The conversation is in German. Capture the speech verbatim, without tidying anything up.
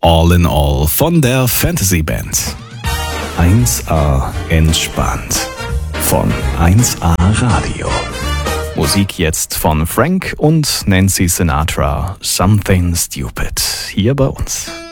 All in All von der Fantasy Band. eins a entspannt von eins a Radio. Musik jetzt von Frank und Nancy Sinatra, Something Stupid, hier bei uns.